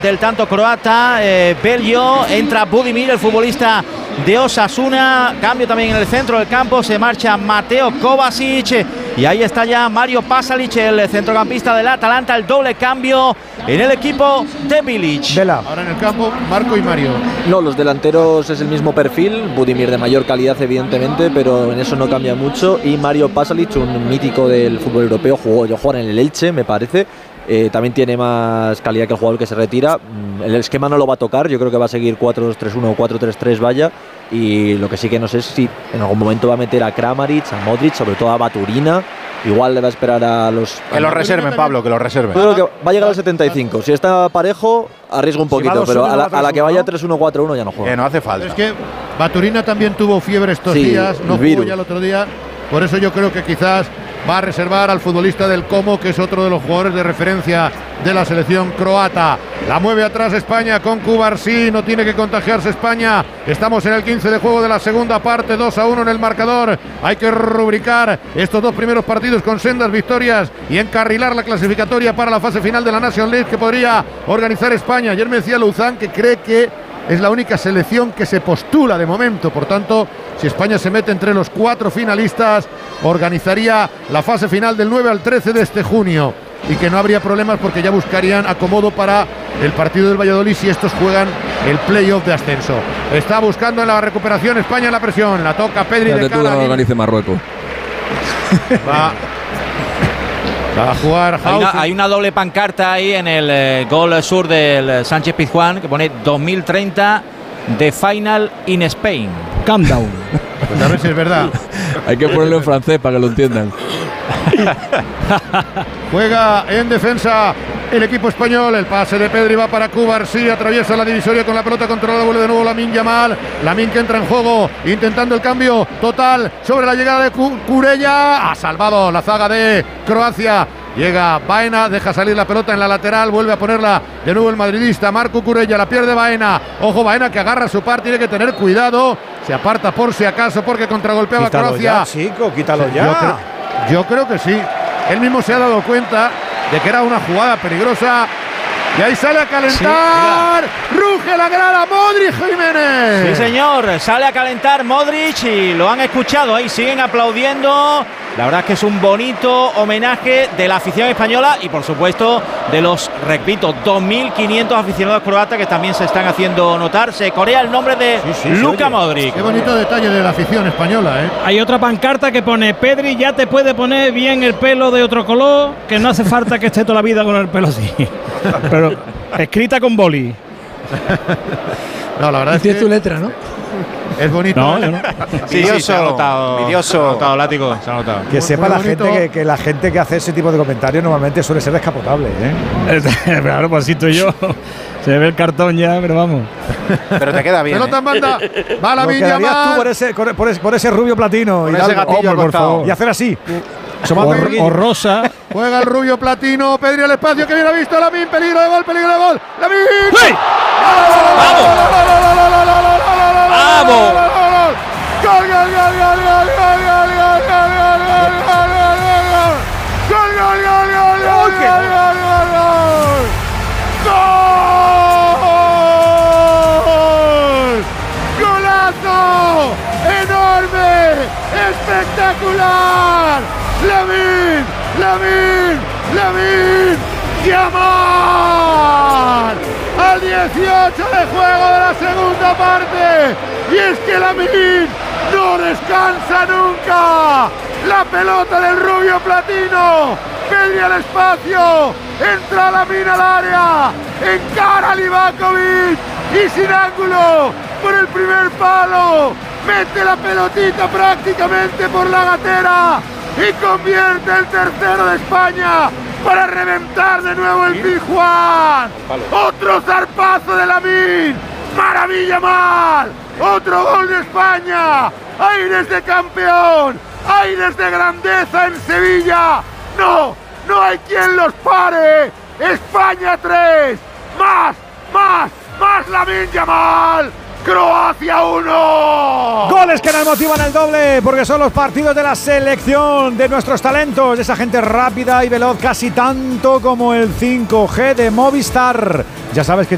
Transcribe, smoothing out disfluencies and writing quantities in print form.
Del tanto croata, Belgio, entra Budimir, el futbolista de Osasuna, cambio también en el centro del campo, se marcha Mateo Kovacic y ahí está ya Mario Pasalic, el centrocampista del Atalanta, el doble cambio en el equipo de Bilic. Ahora en el campo, Marco y Mario. No, los delanteros es el mismo perfil, Budimir de mayor calidad evidentemente, pero en eso no cambia mucho, y Mario Pasalic, un mítico del fútbol europeo, jugó en el Elche, me parece. También tiene más calidad que el jugador que se retira. El esquema no lo va a tocar, yo creo que va a seguir 4-2-3-1 o 4-3-3 vaya, y lo que sí que no sé es si en algún momento va a meter a Kramaric, a Modric, sobre todo a Baturina. Igual le va a esperar a los... Que lo reserven, Pablo, que lo reserven. Yo creo que va a llegar al 75. Si está parejo, arriesga un poquito, pero a la que vaya 3-1-4-1 ya no juega. No hace falta. Es que Baturina también tuvo fiebre estos días, no jugó ya el otro día. Por eso yo creo que quizás va a reservar al futbolista del Como, que es otro de los jugadores de referencia de la selección croata. La mueve atrás España con Cubarsí, no tiene que contagiarse España. Estamos en el 15 de juego de la segunda parte, 2-1 en el marcador. Hay que rubricar estos dos primeros partidos con sendas victorias y encarrilar la clasificatoria para la fase final de la National League que podría organizar España. Ayer me decía Luzán que cree que es la única selección que se postula de momento, por tanto, si España se mete entre los 4 finalistas, organizaría la fase final del 9 al 13 de este junio, y que no habría problemas porque ya buscarían acomodo para el partido del Valladolid si estos juegan el playoff de ascenso. Está buscando en la recuperación España en la presión, la toca Pedri de cara. No organice Marruecos. Va a jugar hay una doble pancarta ahí en el gol sur del Sánchez Pizjuán que pone 2030 The Final in Spain. Countdown. Pues a ver si es verdad. Hay que ponerlo en francés para que lo entiendan. Juega en defensa el equipo español. El pase de Pedri va para Cubarsí, atraviesa la divisoria con la pelota controlada, vuelve de nuevo Lamine Yamal. Lamine que entra en juego, intentando el cambio total sobre la llegada de Kurella. Ha salvado la zaga de Croacia. Llega Baena, deja salir la pelota en la lateral, vuelve a ponerla de nuevo el madridista Marco Kurella, la pierde Baena. Ojo, Baena que agarra su par, tiene que tener cuidado. Se aparta por si acaso porque contragolpeaba Croacia. Ya, chico, quítalo ya. Yo creo que sí. Él mismo se ha dado cuenta de que era una jugada peligrosa. Y ahí sale a calentar. Sí, ruge la grada Modric Jiménez. Sí, señor. Sale a calentar Modric y lo han escuchado. Ahí siguen aplaudiendo. La verdad es que es un bonito homenaje de la afición española y, por supuesto, de los, repito, 2.500 aficionados croatas que también se están haciendo notar. Se corea el nombre de Luka Modric. Qué bonito detalle de la afición española, ¿eh? Hay otra pancarta que pone: Pedri ya te puede poner bien el pelo de otro color, que no hace falta que esté toda la vida con el pelo así. Pero escrita con boli. No, la verdad es que… Tiene tu letra, ¿no? Es bonito. No, yo no. Sí, se ha notado. Se ha notado, látigo. Se ha notado. Que sepa la gente que la gente que hace ese tipo de comentarios normalmente suele ser descapotable, ¿eh? Claro, pues así estoy yo. Se ve el cartón ya, pero vamos. Pero te queda bien. Pelota en banda. Va la Villa por ese rubio platino. Por ese gatillo por favor. Y hacer así. O rosa. Juega el rubio platino. Pedri al espacio que bien ha visto. Lamine. Peligro de gol. ¡Lamine! ¡Sí! ¡Vamos! ¡Vamos! ¡Golazo! ¡Enorme! ¡Espectacular! ¡Lamine Yamal! Al 18 de juego de la segunda parte. Y es que Lamine no descansa nunca. La pelota del rubio platino. Pedri al espacio. Entra Lamine al área. Encara a Livakovic. Y sin ángulo. Por el primer palo. Mete la pelotita prácticamente por la gatera. Y convierte el tercero de España. Para reventar de nuevo el Pizjuán. Otro zarpazo de Lamine. Maravilla mal. Otro gol de España. Aires de campeón. Aires de grandeza en Sevilla. No hay quien los pare. España 3. Más Lamine Yamal. Croacia 1. Goles que nos motivan el doble, porque son los partidos de la selección de nuestros talentos, de esa gente rápida y veloz, casi tanto como el 5G de Movistar. Ya sabes que